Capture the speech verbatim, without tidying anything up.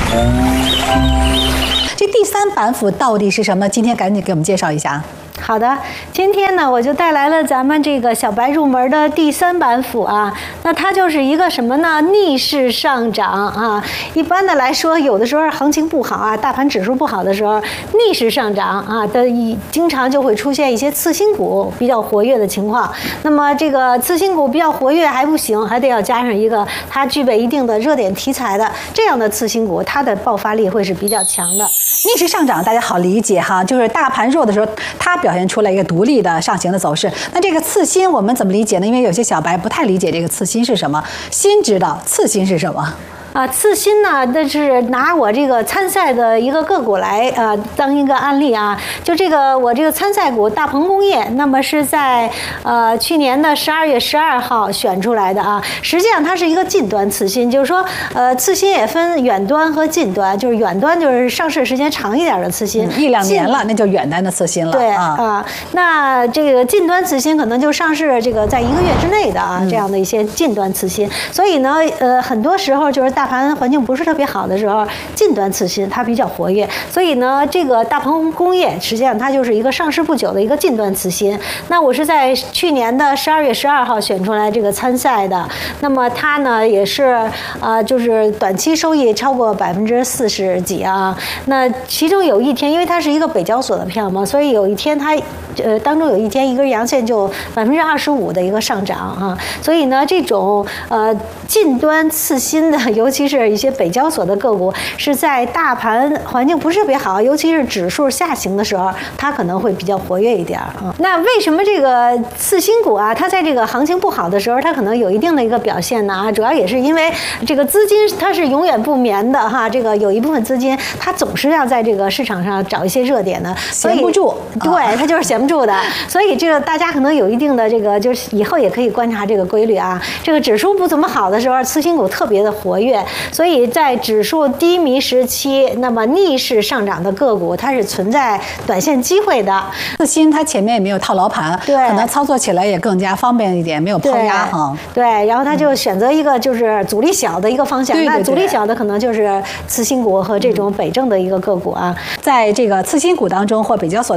这第三板斧到底是什么？今天赶紧给我们介绍一下。 好的，今天呢，我就带来了咱们这个小白入门的第三板斧啊。那它就是一个什么呢？逆势上涨啊。一般的来说，有的时候行情不好啊，大盘指数不好的时候，逆势上涨啊的一经常就会出现一些次新股比较活跃的情况。那么这个次新股比较活跃还不行，还得要加上一个它具备一定的热点题材的这样的次新股，它的爆发力会是比较强的。 逆势上涨大家好理解哈，就是大盘弱的时候，它表现出来一个独立的上行的走势。那这个次新我们怎么理解呢？因为有些小白不太理解这个次新是什么，新知道次新是什么。 啊，次新呢，那是拿我这个参赛的一个个股来呃当一个案例啊。就这个我这个参赛股大鹏工业，那么是在呃去年的十二月十二号选出来的啊。实际上它是一个近端次新，就是说呃次新也分远端和近端，就是远端就是上市时间长一点的次新， 嗯、一两年了，那就远端的次新了。 对啊、 啊，那这个近端次新可能就上市这个在一个月之内的啊，这样的一些近端次新。所以呢，呃很多时候就是大盘环境不是特别好的时候，近端次新它比较活跃，所以呢，这个大鹏工业实际上它就是一个上市不久的一个近端次新。那我是在去年的十二月十二号选出来这个参赛的，那么它呢也是呃就是短期收益超过百分之四十几啊。那其中有一天，因为它是一个北交所的票嘛，所以有一天它呃当中有一天一根阳线就百分之二十五的一个上涨啊。所以呢，这种呃近端次新的，尤其是一些北交所的个股，是在大盘环境不是特别好，尤其是指数下行的时候，它可能会比较活跃一点啊。那为什么这个次新股啊，它在这个行情不好的时候，它可能有一定的一个表现呢？啊，主要也是因为这个资金它是永远不眠的哈，这个有一部分资金它总是要在这个市场上找一些热点的， 闲不住， 对，它就是闲不住的。所以这个大家可能有一定的这个，就是以后也可以观察这个规律啊。这个指数不怎么好的时候，次新股特别的活跃，所以在指数低迷时期，那么逆势上涨的个股，它是存在短线机会的。 次新它前面也没有套牢盘， 对， 可能操作起来也更加方便一点，没有抛压哈。 对，然后它就选择一个就是阻力小的一个方向， 对对对， 那阻力小的可能就是次新股和这种北证的一个个股啊。 在这个次新股当中或北交所